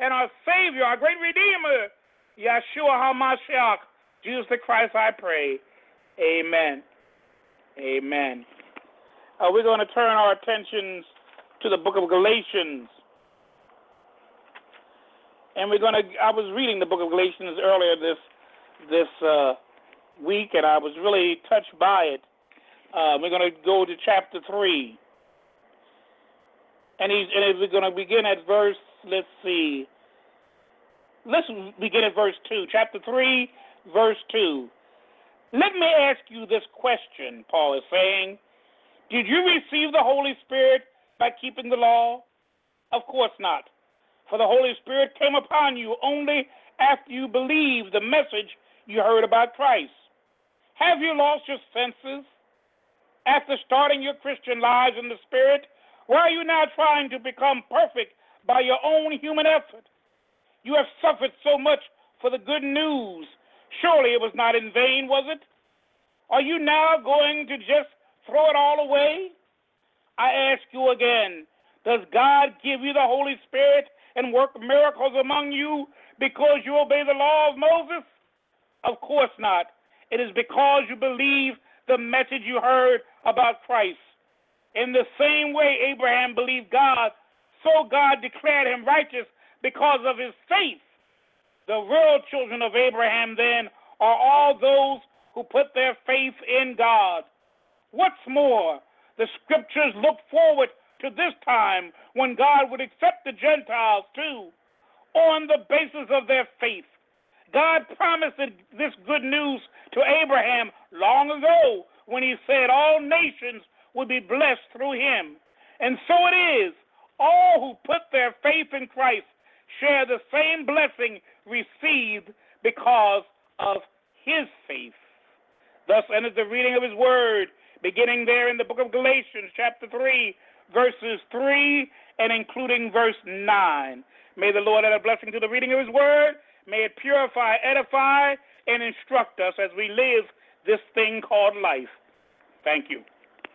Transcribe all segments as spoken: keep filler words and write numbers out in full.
and our Savior, our great Redeemer, Yeshua HaMashiach, Jesus the Christ, I pray. Amen. Amen. Uh, we're going to turn our attentions to the book of Galatians. And we're going to, I was reading the book of Galatians earlier this this uh, week, and I was really touched by it. Uh, we're going to go to chapter three. And, he's, and we're going to begin at verse, let's see. Let's begin at verse two. Chapter three, verse two. Let me ask you this question, Paul is saying. Did you receive the Holy Spirit by keeping the law? Of course not. For the Holy Spirit came upon you only after you believed the message you heard about Christ. Have you lost your senses? After starting your Christian lives in the Spirit, why are you now trying to become perfect by your own human effort? You have suffered so much for the good news. Surely it was not in vain, was it? Are you now going to just throw it all away? I ask you again, does God give you the Holy Spirit and work miracles among you because you obey the law of Moses? Of course not. It is because you believe the message you heard about Christ. In the same way Abraham believed God, so God declared him righteous because of his faith. The real children of Abraham, then, are all those who put their faith in God. What's more, the scriptures look forward to this time when God would accept the Gentiles too, on the basis of their faith. God promised this good news to Abraham long ago when he said all nations would be blessed through him. And so it is. All who put their faith in Christ share the same blessing received because of his faith. Thus ended the reading of his word, beginning there in the book of Galatians, chapter three, verses three and including verse nine. May the Lord add a blessing to the reading of his word. May it purify, edify, and instruct us as we live this thing called life. Thank you.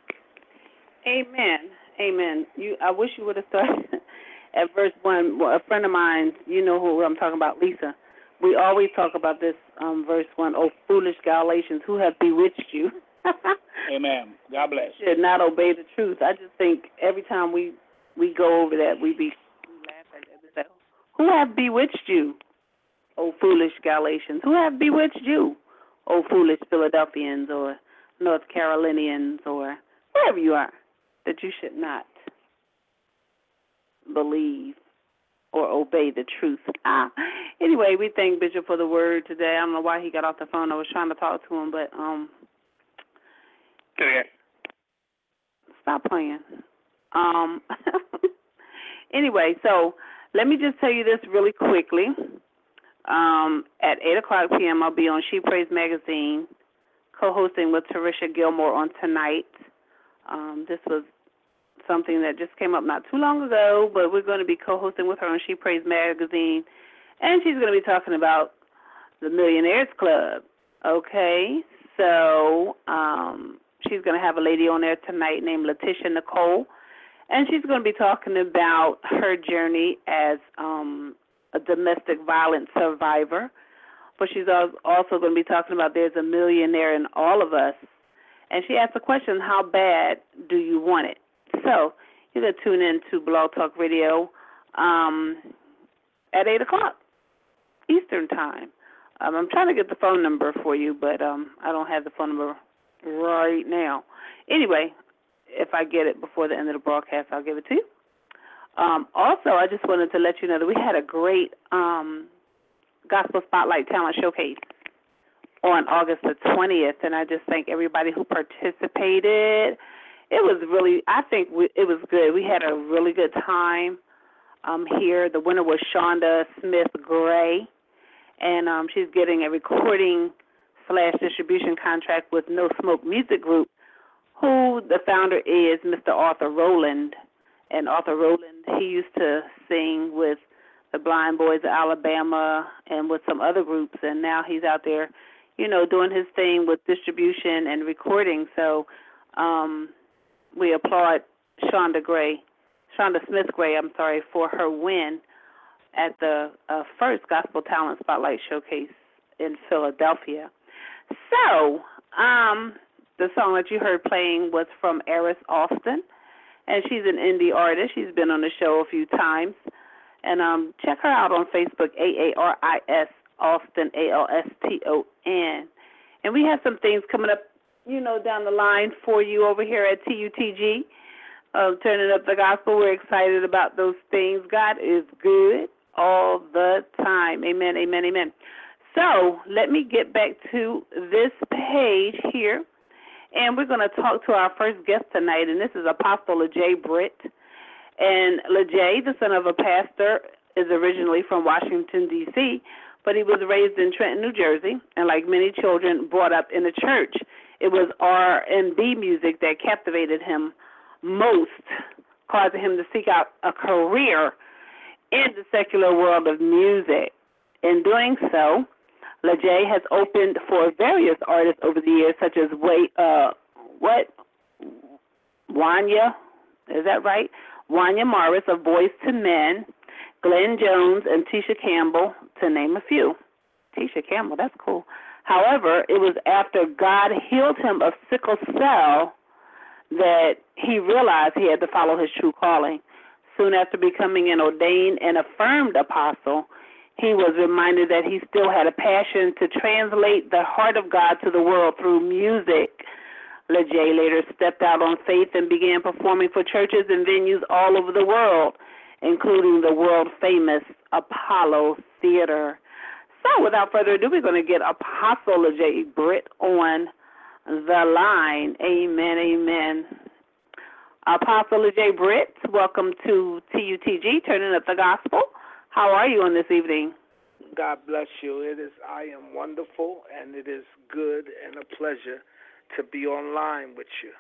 Amen. Amen. You, I wish you would have started at verse one. Well, a friend of mine, you know who I'm talking about, Lisa. We always talk about this um, verse one. Oh, foolish Galatians, who have bewitched you? Amen. God bless. Should not obey the truth. I just think every time we, we go over that, we be we laugh at that. We say, who have bewitched you? Oh, foolish Galatians, who have bewitched you? Oh, foolish Philadelphians or North Carolinians or wherever you are, that you should not believe or obey the truth. Ah. Anyway, we thank Bishop for the word today. I don't know why he got off the phone. I was trying to talk to him, but um, yeah. Stop playing. Um, anyway, so let me just tell you this really quickly. Um, at eight o'clock p.m., I'll be on She Prays Magazine, co-hosting with Tarisha Gilmore on tonight. Um, this was something that just came up not too long ago, but we're going to be co-hosting with her on She Prays Magazine, and she's going to be talking about the Millionaires Club. Okay, so um, she's going to have a lady on there tonight named Letitia Nicole, and she's going to be talking about her journey as um, a domestic violence survivor, but she's also going to be talking about there's a millionaire in all of us, and she asked the question, how bad do you want it? So you can tune in to Blog Talk Radio um, at eight o'clock Eastern Time. Um, I'm trying to get the phone number for you, but um, I don't have the phone number right now. Anyway, if I get it before the end of the broadcast, I'll give it to you. Um, also, I just wanted to let you know that we had a great um, Gospel Spotlight Talent Showcase on August the twentieth, and I just thank everybody who participated. It was really, I think we, it was good. We had a really good time um, here. The winner was Shonda Smith-Gray, and um, she's getting a recording slash distribution contract with No Smoke Music Group, who the founder is Mister Arthur Rowland. And Arthur Rowland, he used to sing with the Blind Boys of Alabama and with some other groups, and now he's out there, you know, doing his thing with distribution and recording. So um, we applaud Shonda Gray, Shonda Smith Gray, I'm sorry, for her win at the uh, first Gospel Talent Spotlight Showcase in Philadelphia. So, um, the song that you heard playing was from Aris Austin, and she's an indie artist. She's been on the show a few times. And um, check her out on Facebook, A A R I S Austin, A L S T O N. And we have some things coming up, you know, down the line for you over here at T U T G, uh, Turning Up the Gospel. We're excited about those things. God is good all the time. Amen, amen, amen. So let me get back to this page here, and we're going to talk to our first guest tonight, and this is Apostle LeJay Britt. And LeJay, the son of a pastor, is originally from Washington, D C, but he was raised in Trenton, New Jersey, and like many children brought up in the church, it was R and B music that captivated him most, causing him to seek out a career in the secular world of music. In doing so, LeJay has opened for various artists over the years, such as Wait, uh, what, Wanya, is that right? Wanya Morris of Boyz two Men, Glenn Jones, and Tisha Campbell, to name a few. Tisha Campbell, that's cool. However, it was after God healed him of sickle cell that he realized he had to follow his true calling. Soon after becoming an ordained and affirmed apostle, he was reminded that he still had a passion to translate the heart of God to the world through music. LeJay later stepped out on faith and began performing for churches and venues all over the world, including the world-famous Apollo Theater. So without further ado, we're going to get Apostle LeJay Britt on the line. Amen, amen. Apostle LeJay Britt, welcome to T U T G, Turning Up the Gospel. How are you on this evening? God bless you. It is. I am wonderful, and it is good and a pleasure to be online with you.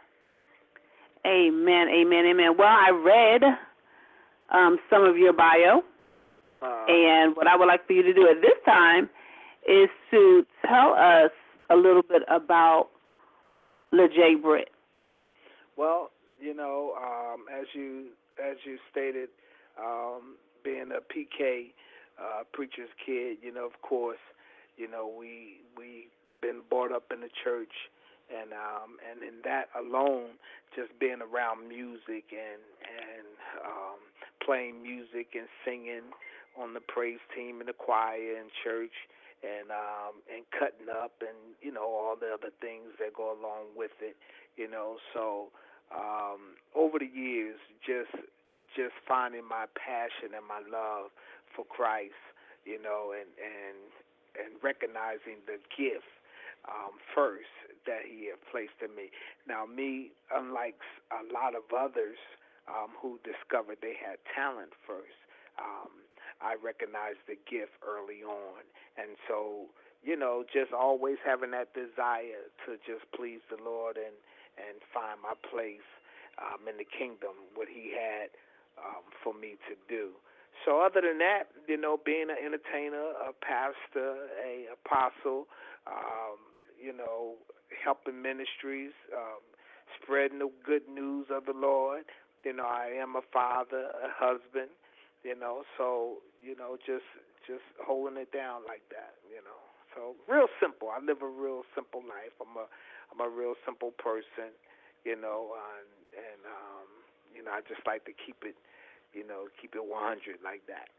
Amen, amen, amen. Well, I read um, some of your bio, uh, and what I would like for you to do at this time is to tell us a little bit about LeJay Britt. Well, you know, um, as you as you stated, um, being a P K uh, preacher's kid, you know, of course, you know, we we been brought up in the church, and um, and in that alone, just being around music and and um, playing music and singing on the praise team and the choir in church, and um, and cutting up, and you know, all the other things that go along with it, you know. So um, over the years, just just finding my passion and my love for Christ, you know, and and and recognizing the gift um, first that He had placed in me. Now, me, unlike a lot of others um, who discovered they had talent first, um, I recognized the gift early on, and so, you know, just always having that desire to just please the Lord and and find my place um, in the kingdom, what He had Um, for me to do. So other than that, you know, being an entertainer, a pastor, a apostle, um, you know, helping ministries, um, spreading the good news of the Lord. You know, I am a father, a husband, you know, so, you know, just just holding it down like that, you know. So real simple. I live a real simple life. I'm a I'm a real simple person, you know, and, and um, you know, I just like to keep it, you know, keep it one hundred like that.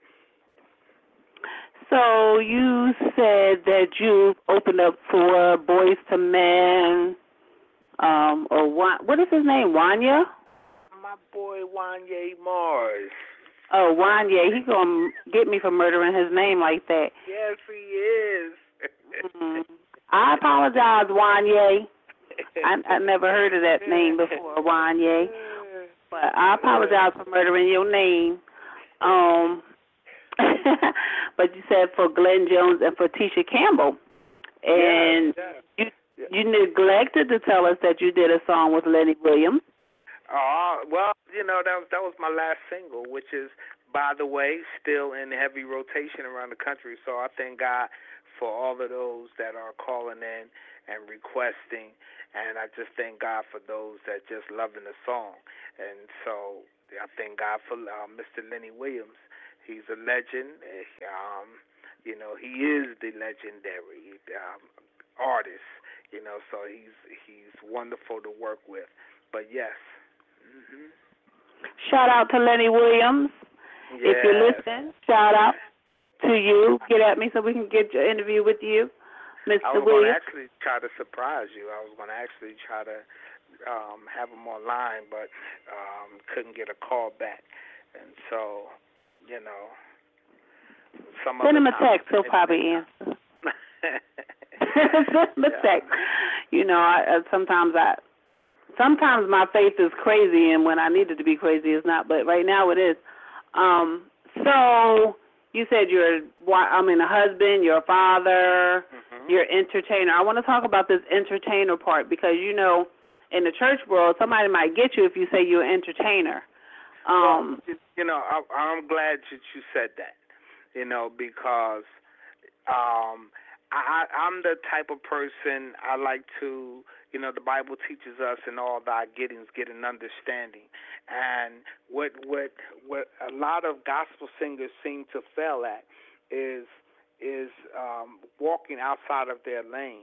So you said that you opened up for Boyz two Men, um, or what, what is his name, Wanya? My boy Wanya Morris. Oh, Wanya, he gonna get me for murdering his name like that. Yes, he is. mm-hmm. I apologize, Wanya. I, I never heard of that name before, Wanya. But I apologize for murdering your name. Um, but you said for Glenn Jones and for Tisha Campbell. And yeah, yeah. you you neglected to tell us that you did a song with Lenny Williams. Oh, well, you know, that was, that was my last single, which is, by the way, still in heavy rotation around the country. So I thank God for all of those that are calling in and requesting. And I just thank God for those that just loving the song. And so I thank God for uh, Mister Lenny Williams. he's a legend. Um, you know, he is the legendary um, artist. You know, so he's he's wonderful to work with. But yes. Mm-hmm. Shout out to Lenny Williams. Yes. If you listen, shout out to you. Get at me so we can get your interview with you, Mister I was Williams. going to actually try to surprise you. I was going to actually try to um, have him online, but um, couldn't get a call back. And so, you know, some Send him a time, text. He'll probably answer. Send him a text. You know, I, uh, sometimes I, sometimes my faith is crazy, and when I need it to be crazy, it's not. But right now, it is. Um, so you said you're, I mean, a husband, you're a father, mm-hmm. you're an entertainer. I want to talk about this entertainer part because, you know, in the church world, somebody might get you if you say you're an entertainer. Um, well, you know, I, I'm glad that you said that, you know, because um, I, I'm the type of person I like to, you know, the Bible teaches us in all thy gettings get an understanding. And what what what a lot of gospel singers seem to fail at is is um, walking outside of their lane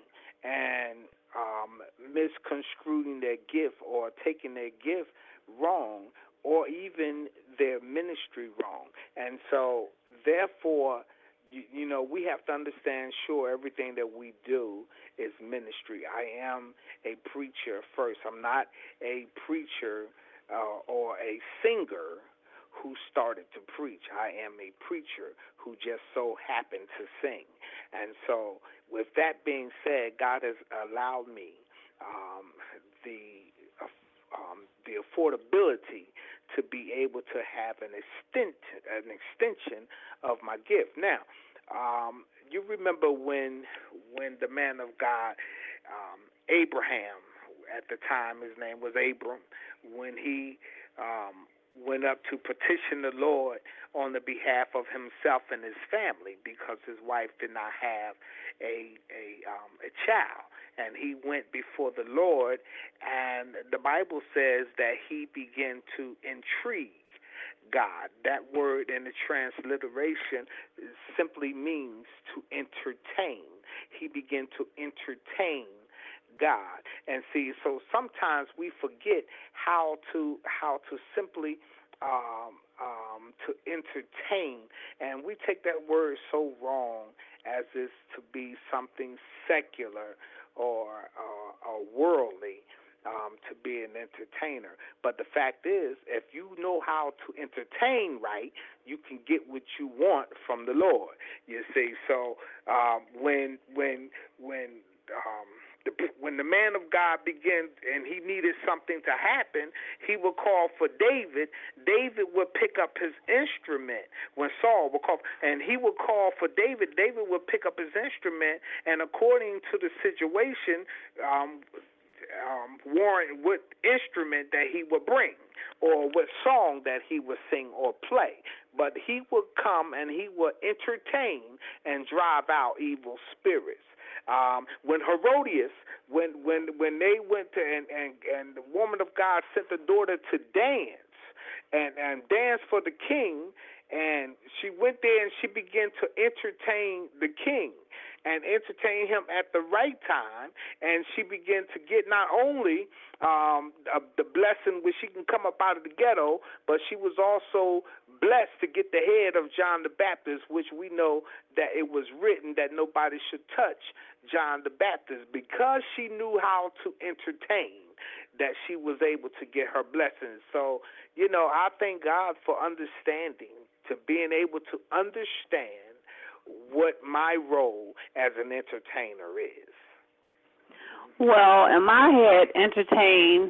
and um, misconstruing their gift or taking their gift wrong or even their ministry wrong. And so, therefore, you, you know, we have to understand, sure, everything that we do is ministry. I am a preacher first. I'm not a preacher uh, or a singer who started to preach. I am a preacher who just so happened to sing. And so, with that being said, God has allowed me um, the uh, um, the affordability to be able to have an extent, an extension of my gift. Now, um, you remember when when the man of God, um, Abraham, at the time his name was Abram, when he um, went up to petition the Lord on the behalf of himself and his family because his wife did not have a a, um, a child. And he went before the Lord, and the Bible says that he began to intrigue God. That word in the transliteration simply means to entertain. He began to entertain God. And see, so sometimes we forget how to how to simply um, um, to entertain, and we take that word so wrong as is to be something secular or, or, or worldly, um, to be an entertainer. But the fact is, if you know how to entertain right, you can get what you want from the Lord. You see, so um, when when when um, the, when the man of God began and he needed something to happen, he would call for David. David would pick up his instrument when Saul would call, and he would call for David. David would pick up his instrument, and according to the situation, um, um, warrant what instrument that he would bring or what song that he would sing or play. But he would come and he would entertain and drive out evil spirits. Um, when Herodias, when when when they went to and, and, and the woman of God sent the daughter to dance and, and dance for the king, and she went there and she began to entertain the king and entertain him at the right time, and she began to get not only um, the blessing where she can come up out of the ghetto, but she was also blessed to get the head of John the Baptist, which we know that it was written that nobody should touch John the Baptist. Because she knew how to entertain, that she was able to get her blessings. So, you know, I thank God for understanding, to being able to understand what my role as an entertainer is. Well, in my head, entertain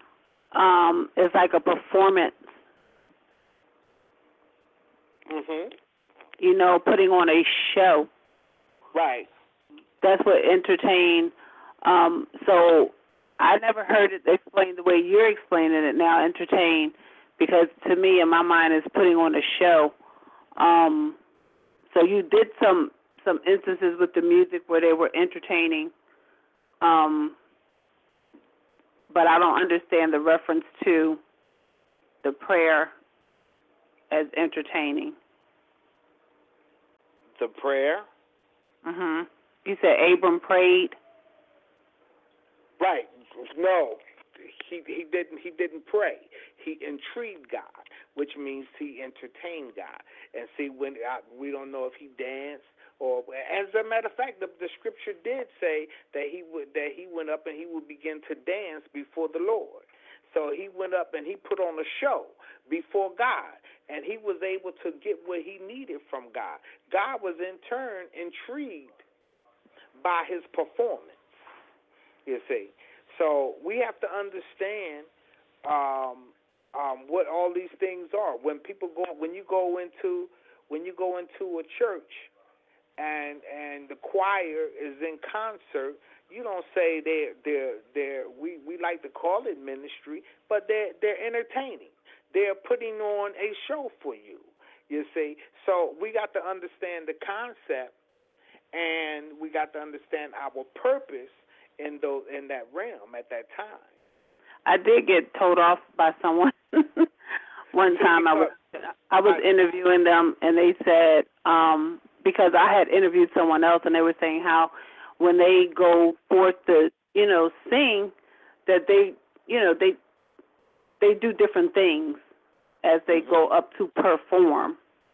um, is like a performance. Mhm. You know, putting on a show. Right. That's what entertain. Um, so I never heard it explained the way you're explaining it now, entertain, because to me, in my mind, is putting on a show. Um, so you did some some instances with the music where they were entertaining, um, but I don't understand the reference to the prayer as entertaining. The prayer. Mhm. You said Abram prayed. Right. No, he he didn't. He didn't pray. He intrigued God, which means he entertained God. And see, when I, we don't know if he danced or, as a matter of fact, the, the scripture did say that he would that he went up and he would begin to dance before the Lord. So he went up and he put on a show before God, and he was able to get what he needed from God. God was in turn intrigued by his performance. You see, so we have to understand um, um, what all these things are. When people go, when you go into, when you go into a church, and and the choir is in concert, you don't say they're they're they're we we like to call it ministry, but they're they're entertaining. They're putting on a show for you. You see, so we got to understand the concept, and we got to understand our purpose in those in that realm at that time. I did get told off by someone one time. I was I was interviewing them, and they said um, because I had interviewed someone else, and they were saying how when they go forth to you know sing, that they you know they they do different things as they mm-hmm. go up to perform.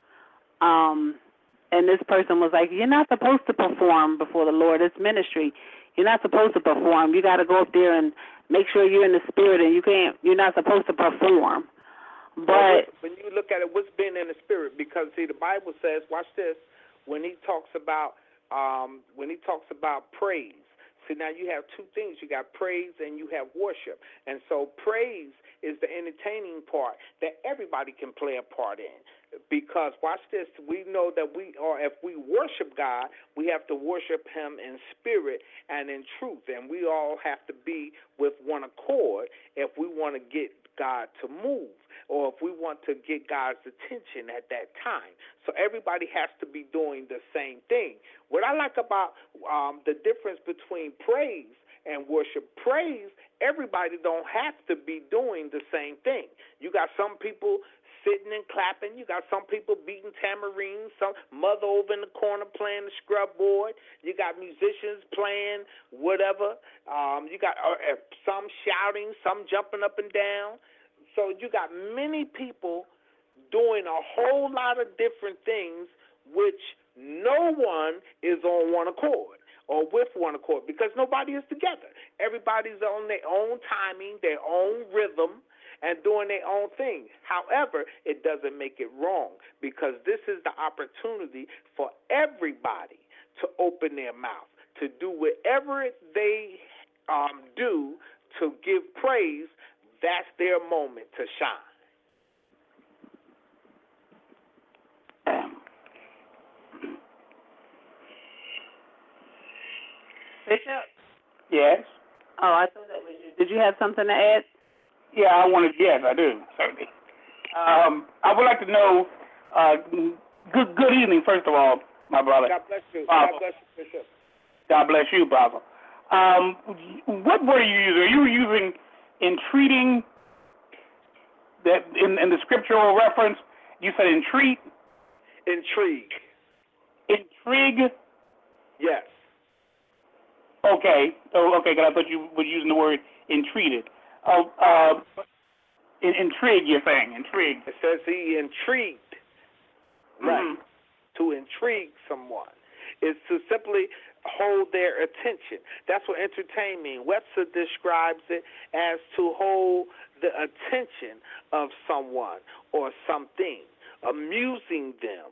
Um, and this person was like, "You're not supposed to perform before the Lord. It's ministry. You're not supposed to perform. You got to go up there and make sure you're in the spirit, and you can't. You're not supposed to perform." But when you look at it, what's being in the spirit? Because see, the Bible says, watch this. When he talks about um, when he talks about praise. See, now you have two things. You got praise and you have worship. And so praise is the entertaining part that everybody can play a part in. Because, watch this, we know that we are, if we worship God, we have to worship him in spirit and in truth. And we all have to be with one accord if we want to get God to move, or if we want to get God's attention at that time. So everybody has to be doing the same thing. What I like about um, the difference between praise and worship, praise, everybody don't have to be doing the same thing. You got some people sitting and clapping. You got some people beating tambourines, some mother over in the corner playing the scrub board. You got musicians playing whatever. Um, you got uh, some shouting, some jumping up and down. So you got many people doing a whole lot of different things, which no one is on one accord or with one accord, because nobody is together. Everybody's on their own timing, their own rhythm, and doing their own thing. However, it doesn't make it wrong, because this is the opportunity for everybody to open their mouth, to do whatever they um, do to give praise. That's their moment to shine. Bishop? Yes? Oh, I thought that was you. Did you have something to add? Yeah, I wanted, yes, I do, certainly. Um, I would like to know, uh, good good evening, first of all, my brother. God bless you. Uh, God bless you, Bishop. God bless you, brother. Um, what word are you using? Are you using entreating, that in, in the scriptural reference? You said entreat? Intrigue. Intrigue? Yes. Okay. Oh, okay, because I thought you were using the word entreated. Oh, uh, in, intrigue, you're saying, intrigue. It says he intrigued. Mm-hmm. Right. To intrigue someone is to simply hold their attention. That's what entertain means. Webster describes it as to hold the attention of someone or something, amusing them.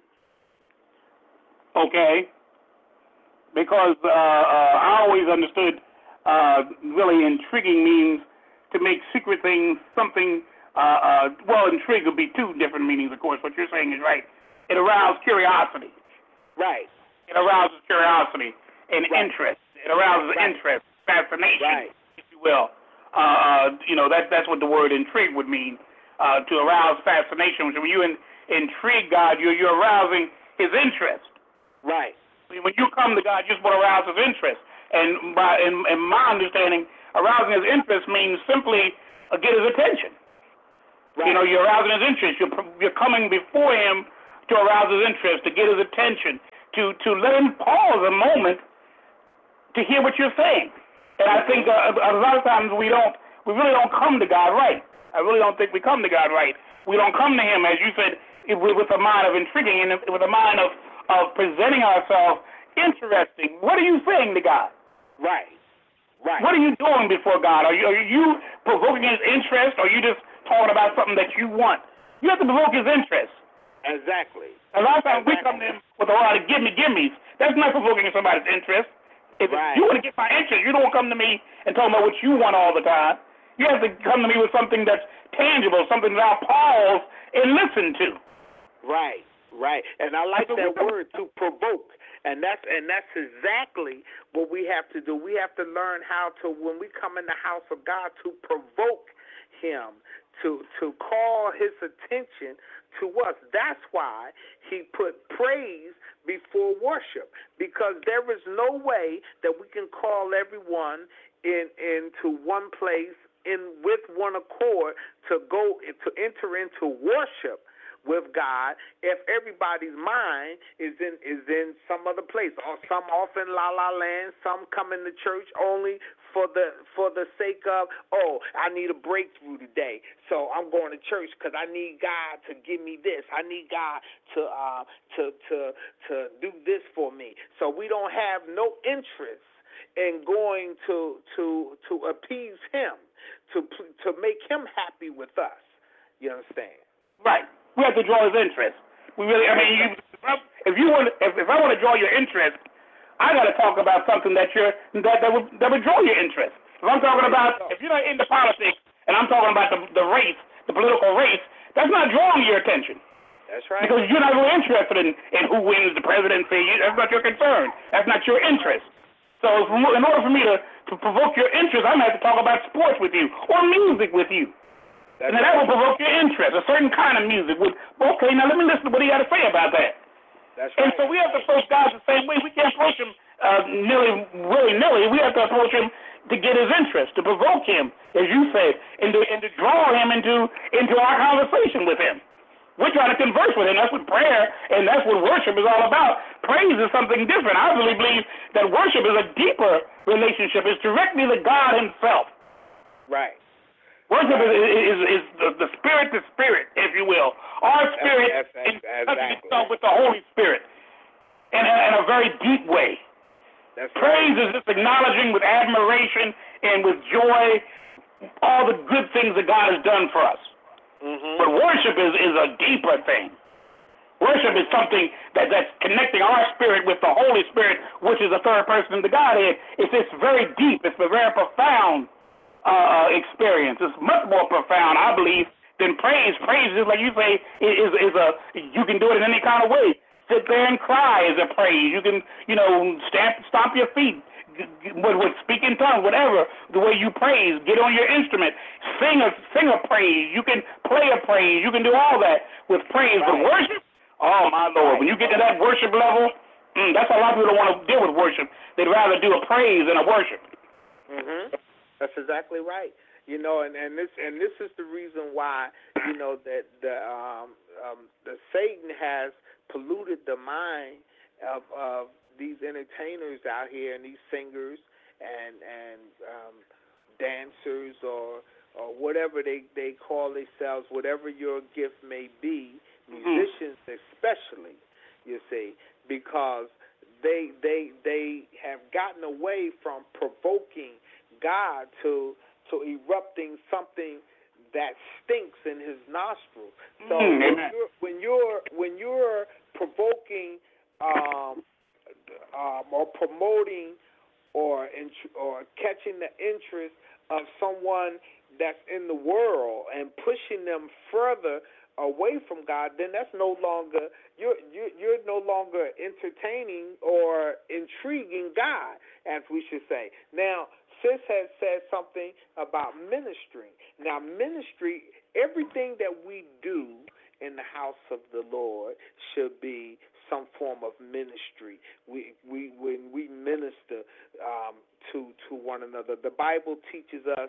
Okay. Because uh, uh, I always understood uh, really intriguing means to make secret things something, uh, uh, well, intrigue would be two different meanings, of course. What you're saying is right. It arouses curiosity. Right. It arouses curiosity and right. interest. It arouses right. interest, fascination, right. if you will. Uh, you know, that, that's what the word intrigue would mean, uh, to arouse fascination. So when you in, intrigue God, you're, you're arousing his interest. Right. When you come to God, you're supposed to arouse his interest. And by in, in my understanding, arousing his interest means simply uh, get his attention. Right. You know, you're arousing his interest. You're, you're coming before him to arouse his interest, to get his attention, to, to let him pause a moment to hear what you're saying. And I think uh, a lot of times we don't, we really don't come to God right. I really don't think we come to God right. We don't come to him, as you said, with a mind of intriguing and with a mind of, of presenting ourselves interesting. What are you saying to God? Right. Right. What are you doing before God? Are you, are you provoking his interest, or are you just talking about something that you want? You have to provoke his interest. Exactly. A lot of times exactly. we come to him with a lot of gimme gimmes. That's not provoking somebody's interest. If right. you want to get my interest, you don't come to me and talk about what you want all the time. You have to come to me with something that's tangible, something that I'll pause and listen to. Right, right. And I like that word, to provoke. And that's and that's exactly what we have to do. We have to learn how to, when we come in the house of God, to provoke him, to to call his attention to us. That's why he put praise before worship, because there is no way that we can call everyone in into one place in with one accord to go to enter into worship with God if everybody's mind is in is in some other place, or some off in La La Land, some come into church only for the for the sake of, oh, I need a breakthrough today, so I'm going to church because I need God to give me this. I need God to uh, to to to do this for me. So we don't have no interest in going to to to appease him, to to make him happy with us. You understand? Right. We have to draw his interest. We really, I mean, you, if you want, if, if I want to draw your interest, I got to talk about something that you're that that would that would draw your interest. If I'm talking about, if you're not into politics, and I'm talking about the the race, the political race, that's not drawing your attention. That's right. Because you're not really interested in, in who wins the presidency. That's not your concern. That's not your interest. So in order for me to, to provoke your interest, I'm going to have to talk about sports with you or music with you. That's and then right. that will provoke your interest, a certain kind of music. With, okay, now let me listen to what he got to say about that. That's and right. so we have to approach God the same way. We can't approach him uh, nilly, willy-nilly. We have to approach him to get his interest, to provoke him, as you said, and to, and to draw him into, into our conversation with him. We're trying to converse with him. That's what prayer and that's what worship is all about. Praise is something different. I really believe that worship is a deeper relationship. It's directly to God himself. Right. Worship is, is, is the, the spirit to spirit, if you will. Our spirit that's, that's, that's, touching exactly. itself with the Holy Spirit in a, in a very deep way. That's Praise right. is just acknowledging with admiration and with joy all the good things that God has done for us. Mm-hmm. But worship is, is a deeper thing. Worship is something that, that's connecting our spirit with the Holy Spirit, which is the third person of the Godhead. It's, it's very deep. It's a very profound uh, experience. It's much more profound, I believe, than praise. Praise is, like you say, is, is a, you can do it in any kind of way. Sit there and cry is a praise. You can, you know, stamp, stomp your feet, with, with speak in tongues, whatever, the way you praise, get on your instrument, sing a, sing a praise. You can play a praise. You can do all that with praise. Right. But worship, oh, my Lord, when you get to that worship level, mm, that's why a lot of people don't want to deal with worship. They'd rather do a praise than a worship. Mm-hmm. That's exactly right. You know, and, and this and this is the reason why, you know, that the um, um, the Satan has polluted the mind of, of these entertainers out here and these singers and and um, dancers or or whatever they, they call themselves, whatever your gift may be, musicians mm-hmm. especially, you see, because they they they have gotten away from provoking God to to erupting something that stinks in his nostrils. So mm-hmm. when you're when you're when you're provoking um, um, or promoting or or catching the interest of someone that's in the world and pushing them further away from God, then that's no longer you're you're, you're no longer entertaining or intriguing God, as we should say. Now, Sis has said something about ministry. Now, ministry, everything that we do in the house of the Lord should be some form of ministry. We we when we minister um, to to one another, the Bible teaches us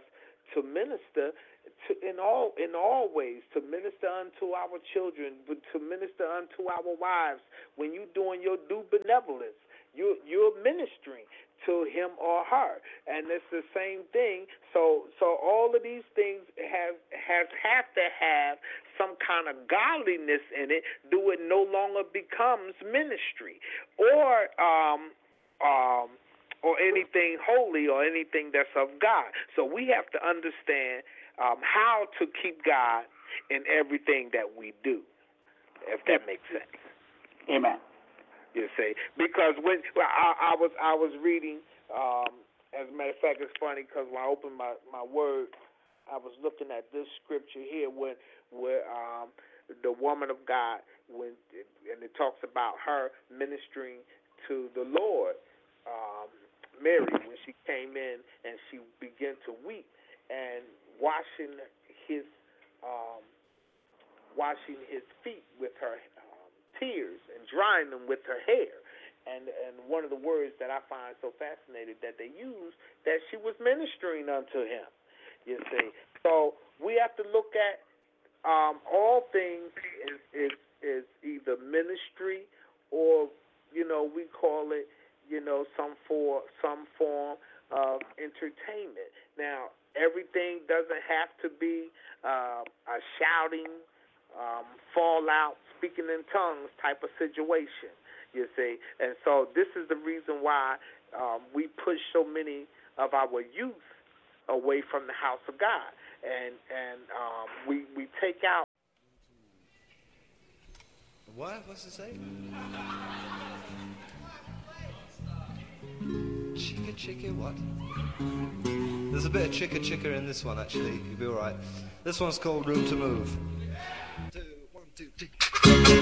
to minister to, in all in all ways, to minister unto our children, but to minister unto our wives. When you're doing your due benevolence, you you're ministering to him or her, and it's the same thing. So so all of these things have have have to have some kind of godliness in it. Do it no longer becomes ministry or um um. or anything holy or anything that's of God. So we have to understand um, how to keep God in everything that we do, if that makes sense. Amen. You see, because when well, I, I was I was reading, um, as a matter of fact, it's funny because when I opened my, my word, I was looking at this scripture here where where um, the woman of God, when and it talks about her ministering to the Lord. Um, Mary, when she came in and she began to weep and washing his um, washing his feet with her um, tears and drying them with her hair. And and one of the words that I find so fascinating that they use, that she was ministering unto him. You see, so we have to look at um, all things is, is is either ministry or, you know, we call it, you know, some for some form of entertainment. Now, everything doesn't have to be uh, a shouting, um, fallout, speaking in tongues type of situation, you see. And so this is the reason why um, we push so many of our youth away from the house of God. And and um, we, we take out. What? What's it say? Chicka chicka what? There's a bit of chicka chicka in this one, actually. You'll be alright. This one's called Room to Move.